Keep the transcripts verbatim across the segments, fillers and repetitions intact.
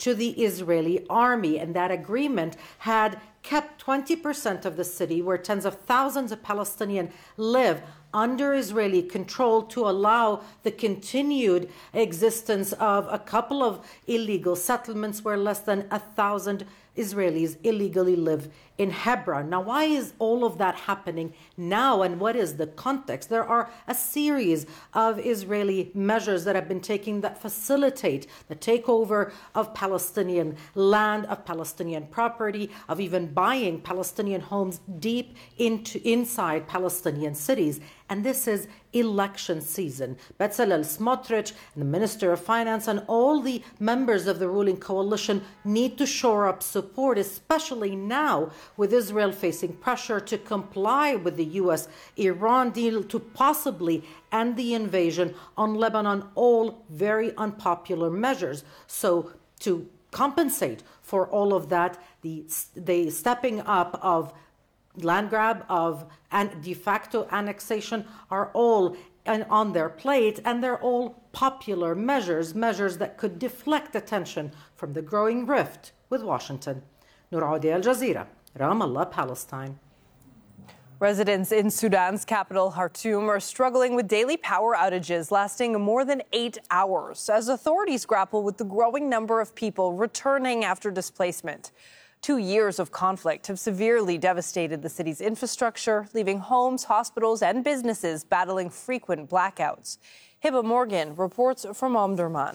to the Israeli army. And that agreement had kept twenty percent of the city, where tens of thousands of Palestinians live, under Israeli control to allow the continued existence of a couple of illegal settlements where less than a thousand Israelis illegally live in Hebron. Now, why is all of that happening now, and what is the context? There are a series of Israeli measures that have been taken that facilitate the takeover of Palestinian land, of Palestinian property, of even buying Palestinian homes deep into inside Palestinian cities. And this is election season. Bezalel Smotrich, the Minister of Finance, and all the members of the ruling coalition need to shore up support, especially now with Israel facing pressure to comply with the U S Iran deal to possibly end the invasion on Lebanon, all very unpopular measures. So to compensate for all of that, the, the stepping up of land grab, of and de facto annexation are all on their plate, and they're all popular measures, measures that could deflect attention from the growing rift with Washington. Noor Audi, Al Jazeera, Ramallah, Palestine. Residents in Sudan's capital, Khartoum, are struggling with daily power outages lasting more than eight hours as authorities grapple with the growing number of people returning after displacement. Two years of conflict have severely devastated the city's infrastructure, leaving homes, hospitals, and businesses battling frequent blackouts. Hiba Morgan reports from Omdurman.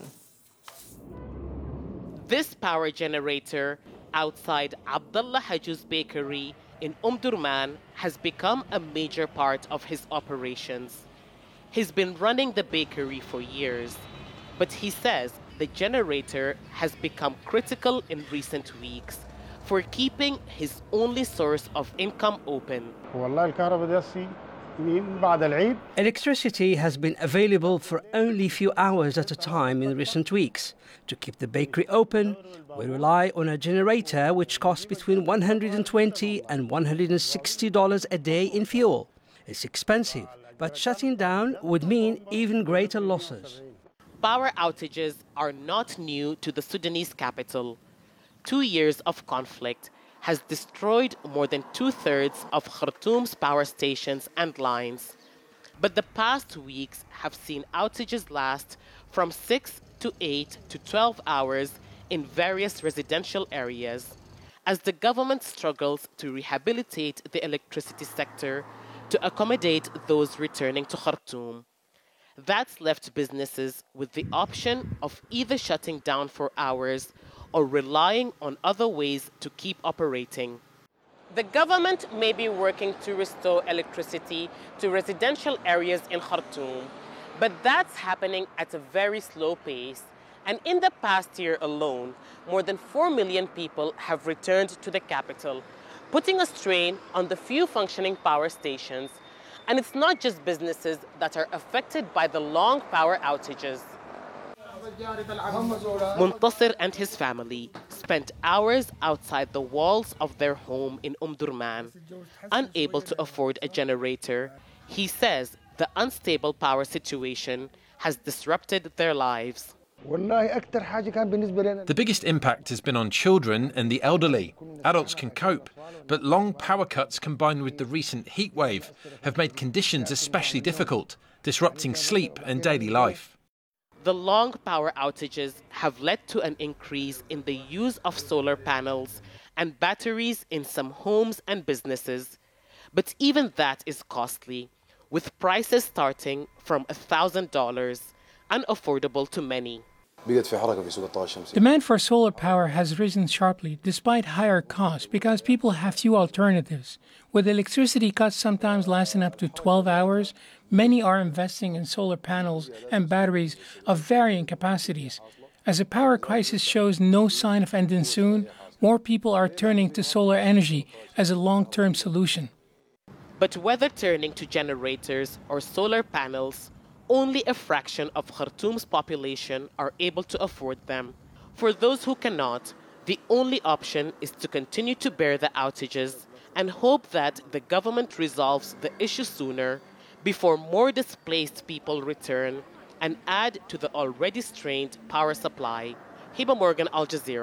This power generator outside Abdullah Hajjou's bakery in Omdurman has become a major part of his operations. He's been running the bakery for years, but he says the generator has become critical in recent weeks for keeping his only source of income open. Electricity has been available for only a few hours at a time in recent weeks. To keep the bakery open, we rely on a generator which costs between one hundred twenty dollars and one hundred sixty dollars a day in fuel. It's expensive, but shutting down would mean even greater losses. Power outages are not new to the Sudanese capital. Two years of conflict has destroyed more than two-thirds of Khartoum's power stations and lines. But the past weeks have seen outages last from six to eight to twelve hours in various residential areas, as the government struggles to rehabilitate the electricity sector to accommodate those returning to Khartoum. That's left businesses with the option of either shutting down for hours or relying on other ways to keep operating. The government may be working to restore electricity to residential areas in Khartoum, but that's happening at a very slow pace. And in the past year alone, more than four million people have returned to the capital, putting a strain on the few functioning power stations. And it's not just businesses that are affected by the long power outages. Muntasir and his family spent hours outside the walls of their home in Omdurman, unable to afford a generator. He says the unstable power situation has disrupted their lives. The biggest impact has been on children and the elderly. Adults can cope, but long power cuts combined with the recent heat wave have made conditions especially difficult, disrupting sleep and daily life. The long power outages have led to an increase in the use of solar panels and batteries in some homes and businesses. But even that is costly, with prices starting from one thousand dollars, unaffordable to many. Demand for solar power has risen sharply despite higher costs because people have few alternatives. With electricity cuts sometimes lasting up to twelve hours, many are investing in solar panels and batteries of varying capacities. As the power crisis shows no sign of ending soon, more people are turning to solar energy as a long-term solution. But whether turning to generators or solar panels, only a fraction of Khartoum's population are able to afford them. For those who cannot, the only option is to continue to bear the outages and hope that the government resolves the issue sooner before more displaced people return and add to the already strained power supply. Hiba Morgan, Al Jazeera.